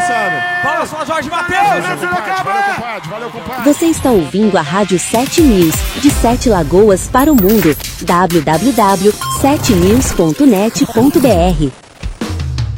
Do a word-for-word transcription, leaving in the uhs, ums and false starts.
começando. Fala só, Jorge Matheus. Valeu, compadre. Valeu, compadre. Valeu, compadre. Você está ouvindo a Rádio sete News, de Sete Lagoas para o mundo. w w w ponto sete news ponto net ponto b r